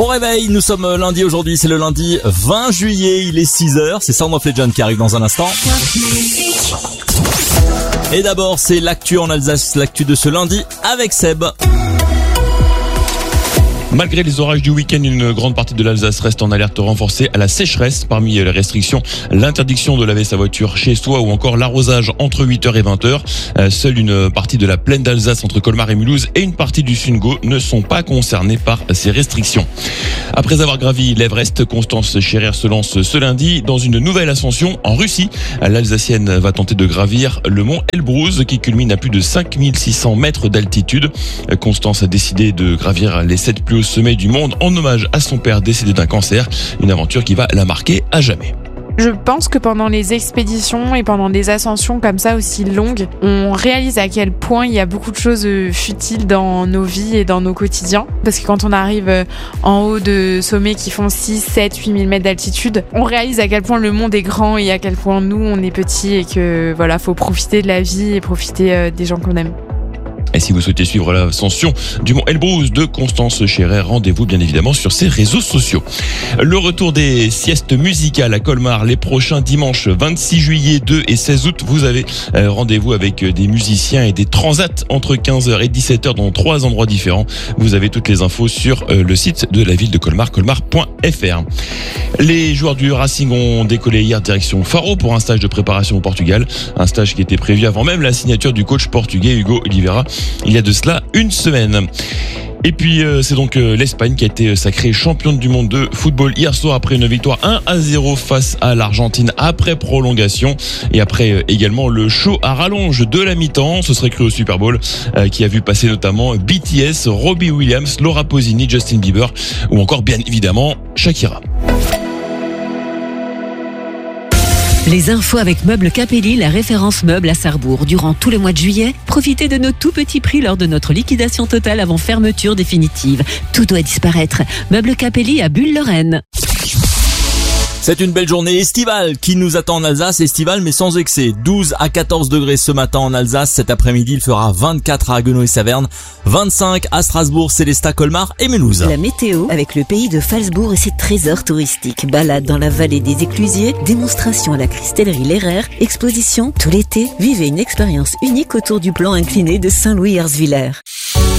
Bon réveil, nous sommes lundi aujourd'hui, c'est le lundi 20 juillet, il est 6h, c'est Sound of Legend qui arrive dans un instant. Et d'abord, c'est l'actu en Alsace, l'actu de ce lundi avec Seb. Malgré les orages du week-end, une grande partie de l'Alsace reste en alerte renforcée à la sécheresse. Parmi les restrictions, l'interdiction de laver sa voiture chez soi ou encore l'arrosage entre 8h et 20h. Seule une partie de la plaine d'Alsace entre Colmar et Mulhouse et une partie du Sundgau ne sont pas concernés par ces restrictions. Après avoir gravi l'Everest, Constance Scherer se lance ce lundi dans une nouvelle ascension en Russie. L'Alsacienne va tenter de gravir le mont Elbrus qui culmine à plus de 5600 mètres d'altitude. Constance a décidé de gravir les 7 plus hauts sommets du monde en hommage à son père décédé d'un cancer. Une aventure qui va la marquer à jamais. Je pense que pendant les expéditions et pendant des ascensions comme ça aussi longues, on réalise à quel point il y a beaucoup de choses futiles dans nos vies et dans nos quotidiens. Parce que quand on arrive en haut de sommets qui font 6, 7, 8 000 mètres d'altitude, on réalise à quel point le monde est grand et à quel point nous, on est petits et que voilà, faut profiter de la vie et profiter des gens qu'on aime. Et si vous souhaitez suivre l'ascension du mont Elbrus de Constance Scherer, rendez-vous bien évidemment sur ses réseaux sociaux. Le retour des siestes musicales à Colmar les prochains dimanches 26 juillet, 2 et 16 août. Vous avez rendez-vous avec des musiciens et des transats entre 15h et 17h dans 3 endroits différents. Vous avez toutes les infos sur le site de la ville de Colmar, colmar.fr. Les joueurs du Racing ont décollé hier direction Faro pour un stage de préparation au Portugal. Un stage qui était prévu avant même la signature du coach portugais Hugo Oliveira. Il y a de cela une semaine. Et puis c'est donc l'Espagne qui a été sacrée championne du monde de football hier soir après une victoire 1-0 face à l'Argentine après prolongation et après également le show à rallonge de la mi-temps. Ce serait cru au Super Bowl qui a vu passer notamment BTS, Robbie Williams, Laura Pausini, Justin Bieber ou encore bien évidemment Shakira. Les infos avec Meubles Capelli, la référence meuble à Sarrebourg. Durant tout le mois de juillet, profitez de nos tout petits prix lors de notre liquidation totale avant fermeture définitive. Tout doit disparaître. Meubles Capelli à Bulle-Lorraine. C'est une belle journée estivale qui nous attend en Alsace, estivale mais sans excès. 12 à 14 degrés ce matin en Alsace, cet après-midi il fera 24 à Haguenau et Saverne, 25 à Strasbourg, Célestat, Colmar et Mulhouse. La météo avec le pays de Phalsbourg et ses trésors touristiques. Balade dans la vallée des Éclusiers, démonstration à la Cristellerie Lerrer, exposition tout l'été. Vivez une expérience unique autour du plan incliné de Saint-Louis-Herzwiller.